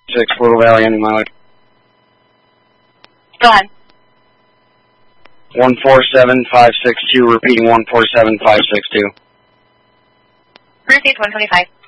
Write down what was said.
6, Little Valley, ending mileage. Go ahead. 147562, repeating 147562. Received 125.